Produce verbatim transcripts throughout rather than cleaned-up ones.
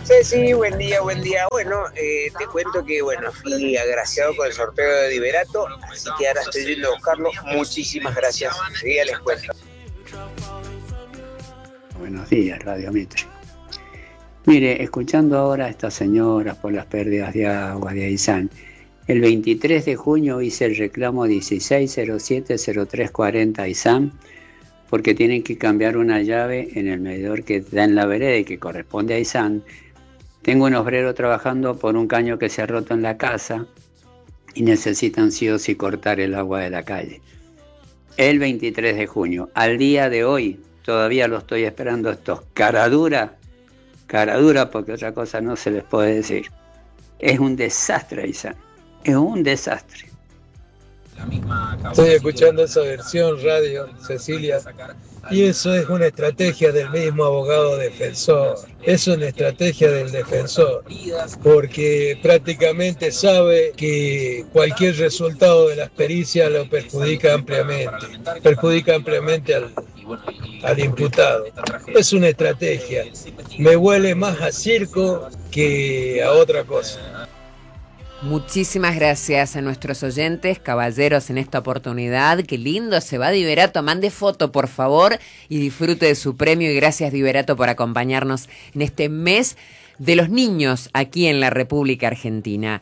Ceci, buen día, buen día. Bueno, eh, te cuento que bueno, fui agraciado con el sorteo de Liberato, así que ahora estoy yendo a buscarlo. Muchísimas gracias. Seguida les cuento. Buenos días, Radio Mitre. Mire, escuchando ahora a estas señoras por las pérdidas de agua de Aysén, el veintitrés de junio hice el reclamo dieciséis cero siete cero tres cuarenta Aysén porque tienen que cambiar una llave en el medidor que da en la vereda y que corresponde a Aysén. Tengo un obrero trabajando por un caño que se ha roto en la casa y necesitan sí o sí cortar el agua de la calle. El veintitrés de junio, al día de hoy, todavía lo estoy esperando estos. Cara dura, cara dura porque otra cosa no se les puede decir. Es un desastre, Aysén. Es un desastre. Estoy escuchando esa versión radio, Cecilia, y eso es una estrategia del mismo abogado defensor. Es una estrategia del defensor, porque prácticamente sabe que cualquier resultado de las pericias lo perjudica ampliamente, perjudica ampliamente al, al imputado. Es una estrategia. Me huele más a circo que a otra cosa. Muchísimas gracias a nuestros oyentes, caballeros, en esta oportunidad. Qué lindo se va Liberato. Mande foto, por favor, y disfrute de su premio. Y gracias, Liberato, por acompañarnos en este mes de los niños aquí en la República Argentina.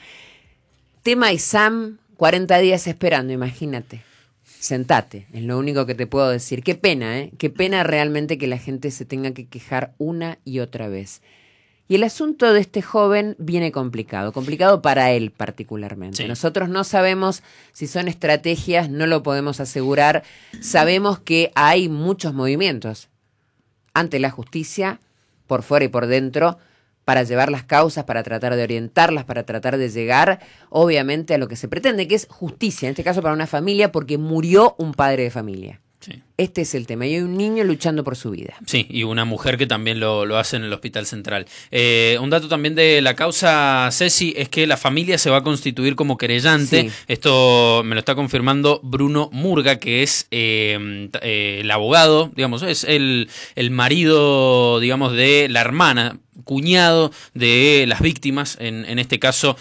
Tema Aysén, cuarenta días esperando, imagínate. Sentate, es lo único que te puedo decir. Qué pena, ¿eh? Qué pena realmente que la gente se tenga que quejar una y otra vez. Y el asunto de este joven viene complicado, complicado para él particularmente. Sí. Nosotros no sabemos si son estrategias, no lo podemos asegurar. Sabemos que hay muchos movimientos ante la justicia, por fuera y por dentro, para llevar las causas, para tratar de orientarlas, para tratar de llegar, obviamente, a lo que se pretende, que es justicia, en este caso para una familia, porque murió un padre de familia. Sí. Este es el tema, y hay un niño luchando por su vida. Sí, y una mujer que también lo, lo hace en el Hospital Central. Eh, un dato también de la causa, Ceci, es que la familia se va a constituir como querellante. Sí. Esto me lo está confirmando Bruno Murga, que es eh, eh, el abogado, digamos, es el, el marido, digamos, de la hermana, cuñado de las víctimas, en, en este caso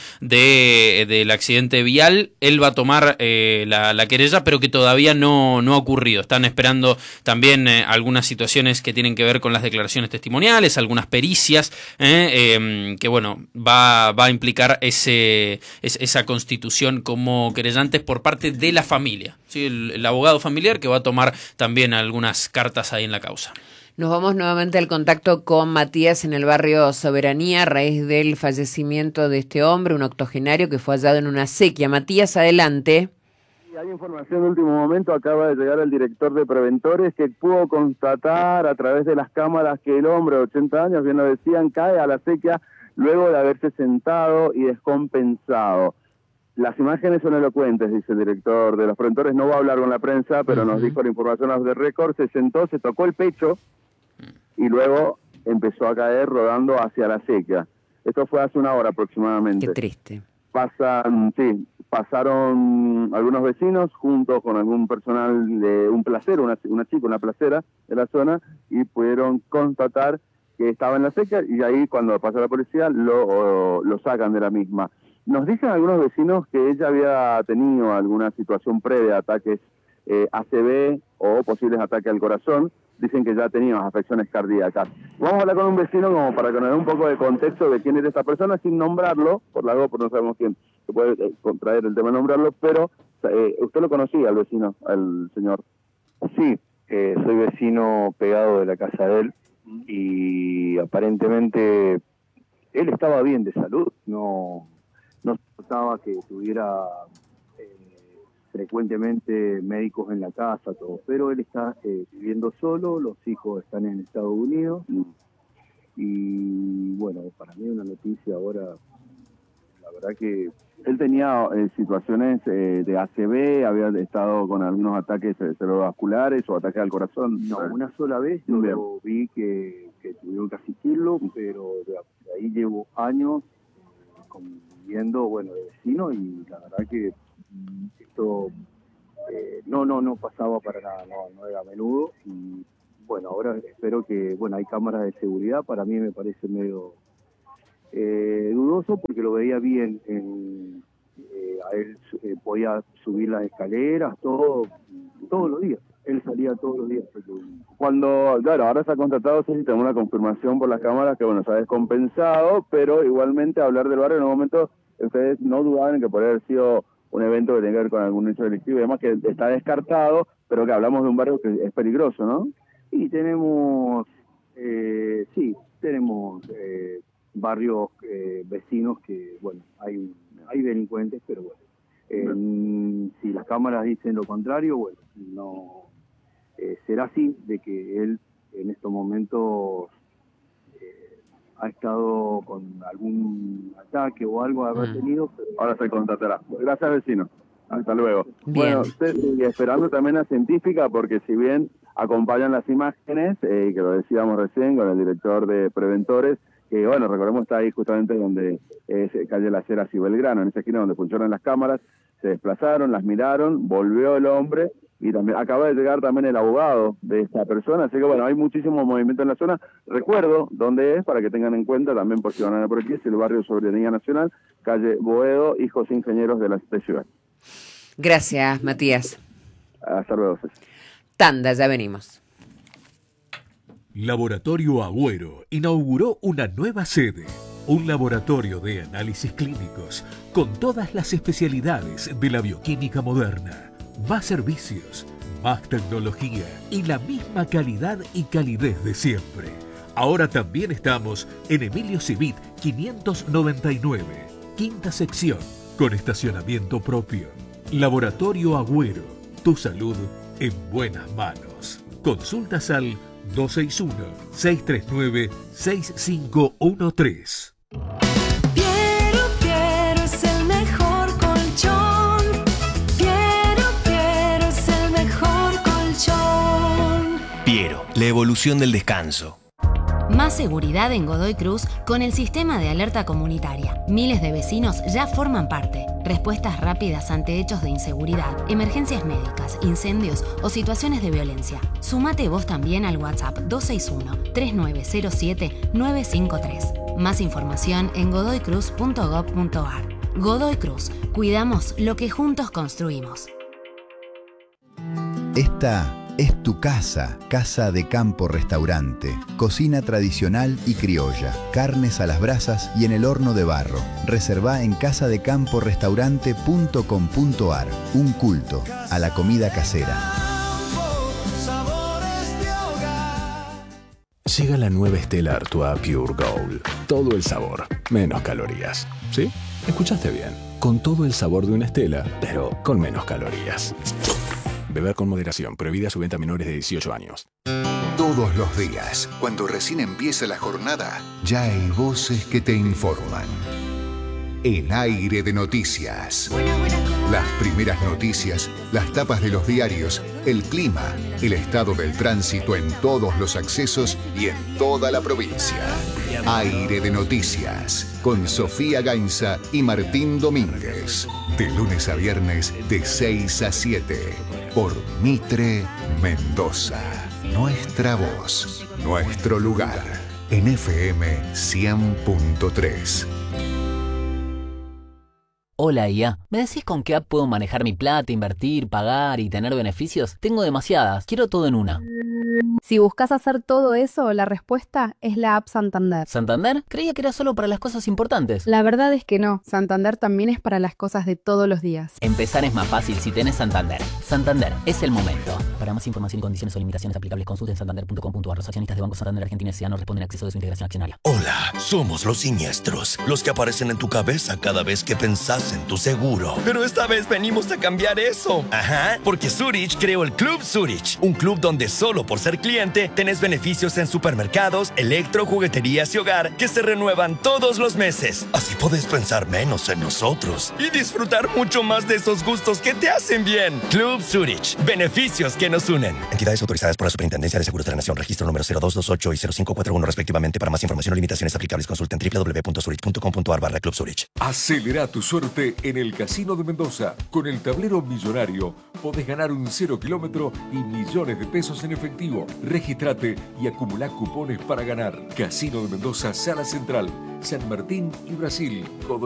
de del accidente vial. Él va a tomar eh, la, la querella, pero que todavía no, no ha ocurrido. Están esperando también eh, algunas situaciones que tienen que ver con las declaraciones testimoniales, algunas pericias, eh, eh, que bueno, va, va a implicar ese, es, esa constitución como querellantes por parte de la familia. ¿Sí? El, el abogado familiar que va a tomar también algunas cartas ahí en la causa. Nos vamos nuevamente al contacto con Matías en el barrio Soberanía a raíz del fallecimiento de este hombre, un octogenario que fue hallado en una acequia. Matías, adelante. Hay información de último momento, acaba de llegar el director de Preventores que pudo constatar a través de las cámaras que el hombre de ochenta años, bien lo decían, cae a la acequia luego de haberse sentado y descompensado. Las imágenes son elocuentes, dice el director de los Preventores, no va a hablar con la prensa, pero uh-huh. nos dijo la información off the record, se sentó, se tocó el pecho y luego empezó a caer rodando hacia la acequia. Esto fue hace una hora aproximadamente. Qué triste. Pasan, sí, pasaron algunos vecinos junto con algún personal de un placero, una, una chica, una placera de la zona, y pudieron constatar que estaba en la acequia, y ahí cuando pasa la policía lo, o, lo sacan de la misma. Nos dicen algunos vecinos que ella había tenido alguna situación previa, ataques eh, A C V o posibles ataques al corazón. Dicen que ya tenía afecciones cardíacas. Vamos a hablar con un vecino como para que nos dé un poco de contexto de quién es esta persona, sin nombrarlo, por la por no sabemos quién se puede eh, contraer el tema de nombrarlo, pero eh, usted lo conocía al vecino, al señor. Sí, eh, soy vecino pegado de la casa de él y aparentemente él estaba bien de salud, no, no se notaba que tuviera frecuentemente médicos en la casa, todo, pero él está eh, viviendo solo, los hijos están en Estados Unidos y, y bueno, para mí una noticia ahora, la verdad que... Él tenía eh, situaciones eh, de A C V, había estado con algunos ataques cerebrovasculares o ataques al corazón. No, una sola vez yo lo vi que, que tuvieron que asistirlo, pero de, de ahí llevo años eh, conviviendo, bueno, de vecino, y la verdad que esto eh, no no no pasaba para nada, no, no era a menudo, y bueno, ahora espero que, bueno, hay cámaras de seguridad, para mí me parece medio eh, dudoso porque lo veía bien, en, eh, a él eh, podía subir las escaleras, todo, todos los días. Él salía todos los días. Cuando, claro, ahora se ha contratado, sí, tenemos una confirmación por las cámaras que, bueno, se ha descompensado, pero igualmente hablar del barrio en un momento, ustedes no dudaban en que podría haber sido un evento que tenga que ver con algún hecho delictivo y demás, que está descartado, pero que hablamos de un barrio que es peligroso, ¿no? Y tenemos, eh, sí, tenemos eh, barrios eh, vecinos que, bueno, hay, hay delincuentes, pero bueno, eh, si las cámaras dicen lo contrario, bueno, no... Eh, será así, de que él en estos momentos eh, ha estado con algún ataque o algo haber tenido. Pero... Ahora se contratará. Gracias, vecino. Hasta luego. Bien. Bueno, y esperando también a Científica, porque si bien acompañan las imágenes, eh, que lo decíamos recién con el director de Preventores, que bueno, recordemos está ahí justamente donde es calle Las Heras y Belgrano, en esa esquina donde funcionan las cámaras, se desplazaron, las miraron, volvió el hombre, y también acaba de llegar también el abogado de esta persona, así que bueno, hay muchísimo movimiento en la zona. Recuerdo dónde es, para que tengan en cuenta también por si van a ver por aquí, es el barrio Soberanía Nacional, calle Boedo, Hijos Ingenieros de la de Ciudad. Gracias, Matías. Hasta luego, Ceci. Tanda, ya venimos. Laboratorio Agüero inauguró una nueva sede, un laboratorio de análisis clínicos con todas las especialidades de la bioquímica moderna. Más servicios, más tecnología y la misma calidad y calidez de siempre. Ahora también estamos en Emilio Civit quinientos noventa y nueve, quinta sección, con estacionamiento propio. Laboratorio Agüero, tu salud en buenas manos. Consultas al dos seis uno, seis tres nueve, seis cinco uno tres. Piero, Piero es el mejor colchón. Piero, Piero es el mejor colchón. Piero, la evolución del descanso. Más seguridad en Godoy Cruz con el sistema de alerta comunitaria. Miles de vecinos ya forman parte. Respuestas rápidas ante hechos de inseguridad, emergencias médicas, incendios o situaciones de violencia. Sumate vos también al WhatsApp dos seis uno, tres nueve cero siete, nueve cinco tres. Más información en godoy cruz punto gob punto ar. Godoy Cruz. Cuidamos lo que juntos construimos. Esta es tu casa, Casa de Campo Restaurante. Cocina tradicional y criolla, carnes a las brasas y en el horno de barro. Reservá en casa de campo restaurante punto com punto ar. Un culto a la comida casera. Llega la nueva Stella Artois Pure Gold. Todo el sabor, menos calorías. ¿Sí? Escuchaste bien. Con todo el sabor de una Stella, pero con menos calorías. Beber con moderación. Prohibida su venta a menores de dieciocho años. Todos los días, cuando recién empieza la jornada, ya hay voces que te informan. El aire de noticias. Las primeras noticias, las tapas de los diarios, el clima, el estado del tránsito en todos los accesos y en toda la provincia. Aire de noticias, con Sofía Gainza y Martín Domínguez. De lunes a viernes, de seis a siete. Por Mitre Mendoza. Nuestra voz, nuestro lugar. En F M cien punto tres. Hola I A, ¿me decís con qué app puedo manejar mi plata, invertir, pagar y tener beneficios? Tengo demasiadas, quiero todo en una. Si buscas hacer todo eso, la respuesta es la app Santander. ¿Santander? Creía que era solo para las cosas importantes. La verdad es que no, Santander también es para las cosas de todos los días. Empezar es más fácil si tenés Santander. Santander, es el momento. Para más información y condiciones o limitaciones aplicables, consulten santander punto com punto ar. Los accionistas de Banco Santander Argentina S A no responden a acceso de su integración accionaria. Hola, somos los siniestros, los que aparecen en tu cabeza cada vez que pensás en tu seguro. Pero esta vez venimos a cambiar eso. Ajá, porque Zurich creó el Club Zurich, un club donde solo por ser cliente tenés beneficios en supermercados, electro, jugueterías y hogar que se renuevan todos los meses. Así podés pensar menos en nosotros y disfrutar mucho más de esos gustos que te hacen bien. Club Zurich, beneficios que nos unen. Entidades autorizadas por la Superintendencia de Seguros de la Nación, registro número cero dos dos ocho y cero cinco cuatro uno respectivamente. Para más información o limitaciones aplicables, consulten doble u doble u doble u punto zurich punto com punto ar barra Club Zurich. Acelera tu suerte en el Casino de Mendoza. Con el tablero millonario podés ganar un cero kilómetro y millones de pesos en efectivo. Regístrate y acumulá cupones para ganar. Casino de Mendoza, Sala Central. San Martín y Brasil.